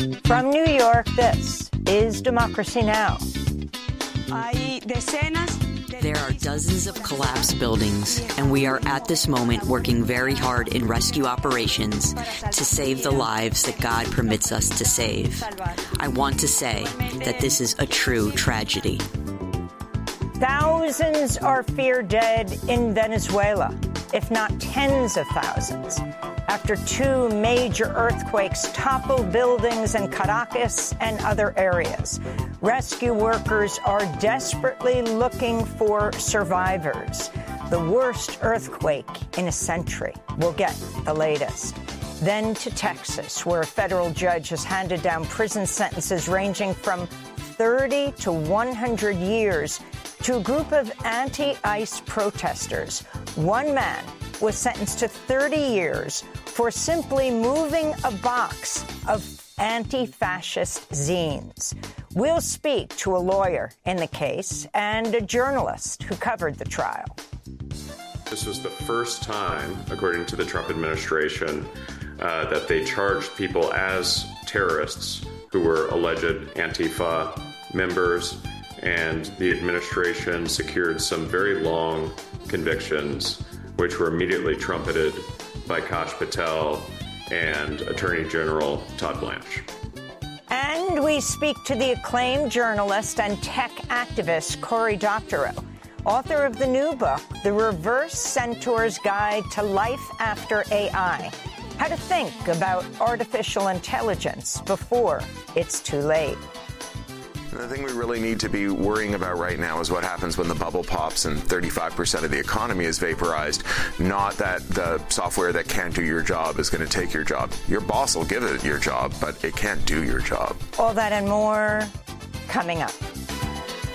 From New York, this is Democracy Now! There are dozens of collapsed buildings, and we are at this moment working very hard in rescue operations to save the lives that God permits us to save. I want to say that this is a true tragedy. Thousands are feared dead in Venezuela, if not tens of thousands, after two major earthquakes toppled buildings in Caracas and other areas. Rescue workers are desperately looking for survivors. The worst earthquake in a century. We'll get the latest. Then to Texas, where a federal judge has handed down prison sentences ranging from 30 to 100 years to a group of anti-ICE protesters. One man was sentenced to 30 years for simply moving a box of anti-fascist zines. We'll speak to a lawyer in the case and a journalist who covered the trial. This was the first time, according to the Trump administration, that they charged people as terrorists who were alleged Antifa members, and the administration secured some very long convictions, which were immediately trumpeted by Kash Patel and Attorney General Todd Blanche. And we speak to the acclaimed journalist and tech activist Cory Doctorow, author of the new book, The Reverse Centaur's Guide to Life After AI, How to Think About Artificial Intelligence Before It's Too Late. The thing we really need to be worrying about right now is what happens when the bubble pops and 35% of the economy is vaporized, not that the software that can't do your job is going to take your job. Your boss will give it your job, but it can't do your job. All that and more coming up.